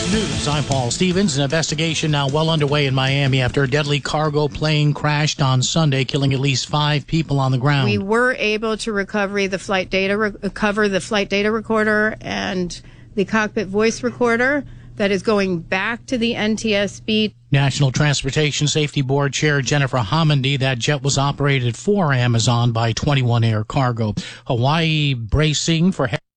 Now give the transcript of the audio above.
News, I'm Paul Stevens. An investigation now well underway in Miami after a deadly cargo plane crashed on Sunday, killing at least 5 people on the ground. We were able to recover the flight data recorder and the cockpit voice recorder that is going back to the NTSB. National Transportation Safety Board Chair Jennifer Homendy, that jet was operated for Amazon by 21 Air Cargo. Hawaii bracing for